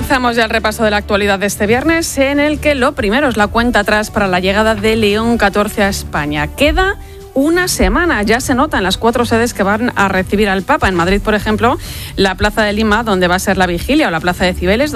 Comenzamos ya el repaso de la actualidad de este viernes, en el que lo primero es la cuenta atrás para la llegada de León XIV a España. Queda una semana, ya se nota en las 4 sedes que van a recibir al Papa. En Madrid, por ejemplo, la Plaza de Lima, donde va a ser la vigilia, o la Plaza de Cibeles,